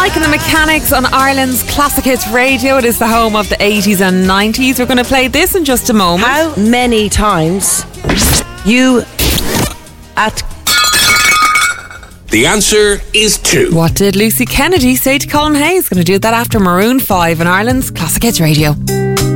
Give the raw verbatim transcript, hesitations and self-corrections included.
Mike and the Mechanics on Ireland's Classic Hits Radio. It is the home of the eighties and nineties. We're going to play this in just a moment. How many times you at... The answer is two. What did Lucy Kennedy say to Colin Hayes? Going to do that after Maroon five on Ireland's Classic Hits Radio.